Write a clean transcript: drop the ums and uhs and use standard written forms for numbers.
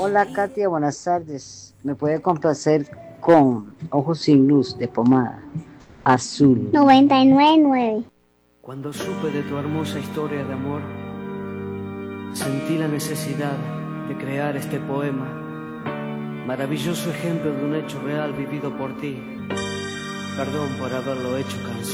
Hola Katia, buenas tardes. ¿Me puede complacer con Ojos sin luz de pomada azul? 99.9. Cuando supe de tu hermosa historia de amor, sentí la necesidad de crear este poema, maravilloso ejemplo de un hecho real vivido por ti. Perdón por haberlo hecho canción.